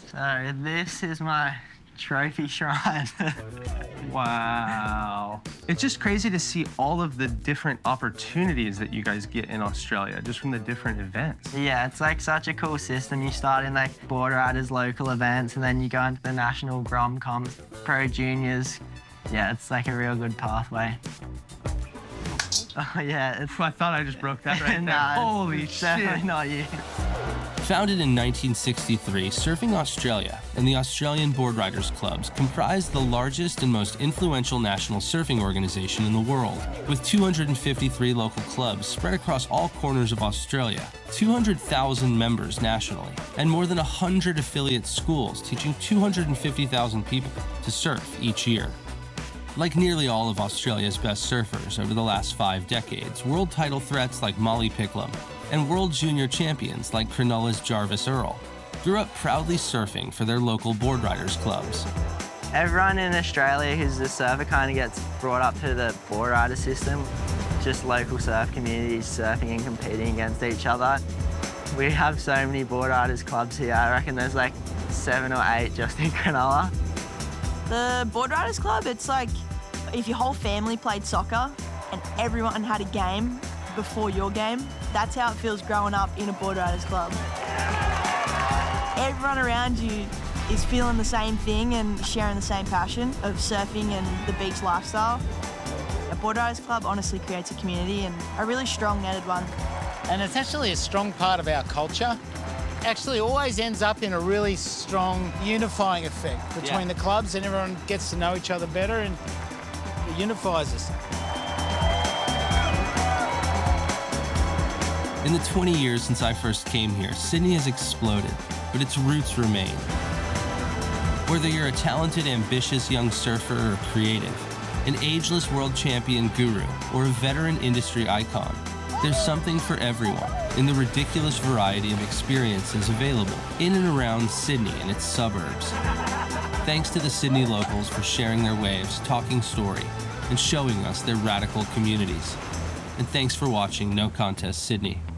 So this is my trophy shrine. Wow. It's just crazy to see all of the different opportunities that you guys get in Australia, just from the different events. Yeah, it's like such a cool system. You start in like board riders, local events, and then you go into the national Grom comps, pro juniors. Yeah, it's like a real good pathway. Oh yeah, I thought I just broke that right there. Holy it's shit. definitely not you. Founded in 1963, Surfing Australia and the Australian Board Riders Clubs comprise the largest and most influential national surfing organization in the world. With 253 local clubs spread across all corners of Australia, 200,000 members nationally, and more than 100 affiliate schools teaching 250,000 people to surf each year. Like nearly all of Australia's best surfers over the last 5 decades, world title threats like Molly Picklum and world junior champions like Cronulla's Jarvis Earl grew up proudly surfing for their local board riders clubs. Everyone in Australia who's a surfer kind of gets brought up to the board rider system. Just local surf communities surfing and competing against each other. We have so many board riders clubs here. I reckon there's like 7 or 8 just in Cronulla. The Board Riders Club, it's like if your whole family played soccer and everyone had a game before your game. That's how it feels growing up in a Board Riders Club. Everyone around you is feeling the same thing and sharing the same passion of surfing and the beach lifestyle. A Board Riders Club honestly creates a community, and a really strong netted one. And it's actually a strong part of our culture. Actually always ends up in a really strong unifying effect between the clubs, and everyone gets to know each other better and it unifies us. In the 20 years since I first came here, Sydney has exploded, but its roots remain. Whether you're a talented, ambitious young surfer or creative, an ageless world champion guru, or a veteran industry icon, there's something for everyone in the ridiculous variety of experiences available in and around Sydney and its suburbs. Thanks to the Sydney locals for sharing their waves, talking story, and showing us their radical communities. And thanks for watching No Contest Sydney.